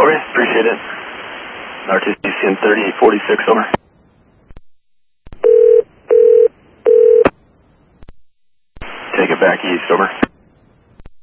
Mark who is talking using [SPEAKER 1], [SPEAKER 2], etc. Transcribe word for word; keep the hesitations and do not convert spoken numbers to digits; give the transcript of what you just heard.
[SPEAKER 1] Okay, appreciate it. R T C in thirty forty-six, over. Take it back east, over.